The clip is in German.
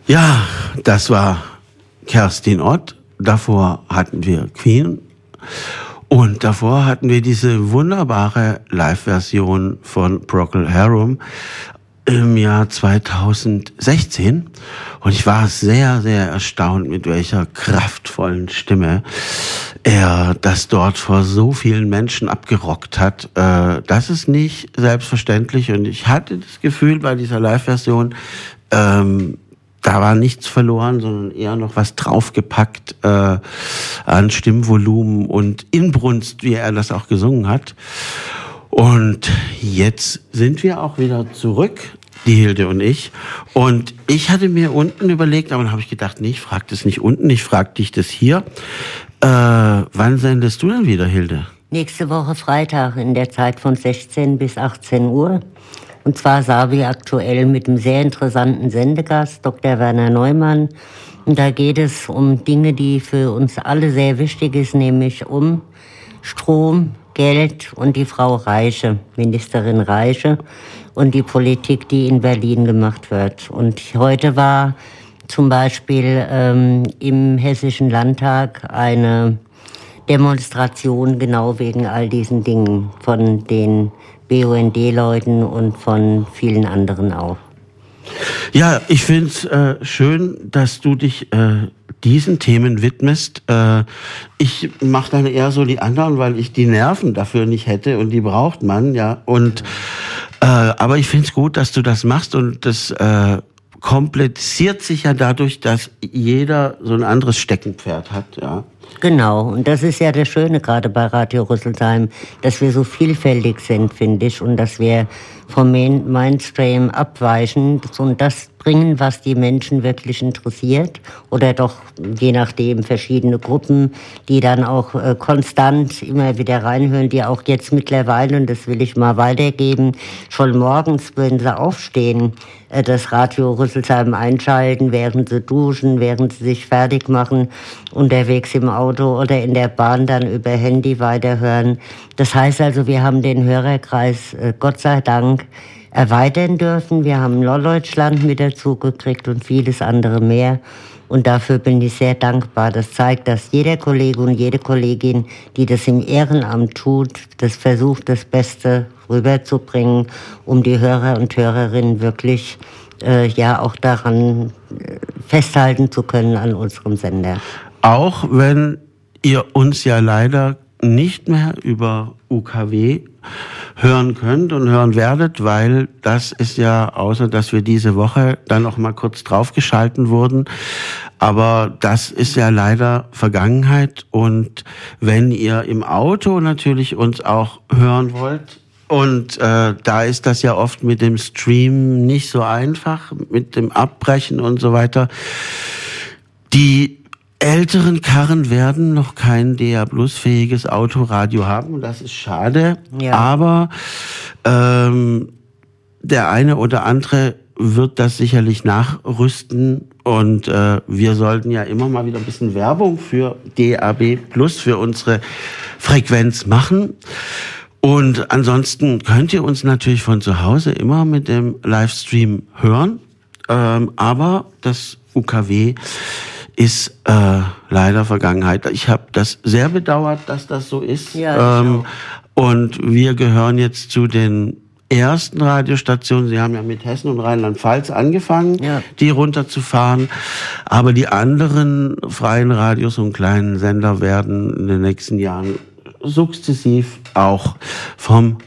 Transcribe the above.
Ja, das war Kerstin Ott. Davor hatten wir Queen. Und davor hatten wir diese wunderbare Live-Version von Procol Harum im Jahr 2016. Und ich war sehr, sehr erstaunt, mit welcher kraftvollen Stimme er das dort vor so vielen Menschen abgerockt hat. Das ist nicht selbstverständlich. Und ich hatte das Gefühl bei dieser Live-Version, da war nichts verloren, sondern eher noch was draufgepackt an Stimmvolumen und Inbrunst, wie er das auch gesungen hat. Und jetzt sind wir auch wieder zurück, die Hilde und ich. Und ich hatte mir unten überlegt, aber dann habe ich gedacht, nee, ich frage das nicht unten, ich frage dich das hier. Wann sendest du denn wieder, Hilde? Nächste Woche Freitag in der Zeit von 16 bis 18 Uhr. Und zwar Savi aktuell mit einem sehr interessanten Sendegast, Dr. Werner Neumann. Und da geht es um Dinge, die für uns alle sehr wichtig ist, nämlich um Strom, Geld und die Frau Reiche, Ministerin Reiche und die Politik, die in Berlin gemacht wird. Und heute war zum Beispiel im Hessischen Landtag eine Demonstration genau wegen all diesen Dingen von den BUND-Leuten und von vielen anderen auch. Ja, ich finde es schön, dass du dich diesen Themen widmest. Ich mache dann eher so die anderen, weil ich die Nerven dafür nicht hätte und die braucht man, ja. Und aber ich finde es gut, dass du das machst und das kompliziert sich ja dadurch, dass jeder so ein anderes Steckenpferd hat, ja. Genau, und das ist ja das Schöne gerade bei Radio Rüsselsheim, dass wir so vielfältig sind, finde ich, und dass wir vom Mainstream abweichen und das bringen, was die Menschen wirklich interessiert, oder doch je nachdem verschiedene Gruppen, die dann auch konstant immer wieder reinhören, die auch jetzt mittlerweile, und das will ich mal weitergeben, schon morgens, wenn sie aufstehen, das Radio Rüsselsheim einschalten, während sie duschen, während sie sich fertig machen, unterwegs im Auto oder in der Bahn dann über Handy weiterhören. Das heißt also, wir haben den Hörerkreis Gott sei Dank erweitern dürfen. Wir haben Norddeutschland mit dazu gekriegt und vieles andere mehr. Und dafür bin ich sehr dankbar. Das zeigt, dass jeder Kollege und jede Kollegin, die das im Ehrenamt tut, das versucht, das Beste rüberzubringen, um die Hörer und Hörerinnen wirklich ja auch daran festhalten zu können an unserem Sender. Auch wenn ihr uns ja leider nicht mehr über UKW hören könnt und hören werdet, weil das ist ja, außer dass wir diese Woche dann noch mal kurz draufgeschalten wurden, aber das ist ja leider Vergangenheit. Und wenn ihr im Auto natürlich uns auch hören wollt, und da ist das ja oft mit dem Stream nicht so einfach, mit dem Abbrechen und so weiter. Die älteren Karren werden noch kein DA+-fähiges Autoradio haben, und das ist schade. Ja. Aber der eine oder andere wird das sicherlich nachrüsten, und wir sollten ja immer mal wieder ein bisschen Werbung für DAB+, für unsere Frequenz machen. Und ansonsten könnt ihr uns natürlich von zu Hause immer mit dem Livestream hören, aber das UKW ist leider Vergangenheit. Ich habe das sehr bedauert, dass das so ist. Ja, und wir gehören jetzt zu den ersten Radiostationen. Sie haben ja mit Hessen und Rheinland-Pfalz angefangen, ja, die runterzufahren. Aber die anderen freien Radios und kleinen Sender werden in den nächsten Jahren sukzessiv auch vom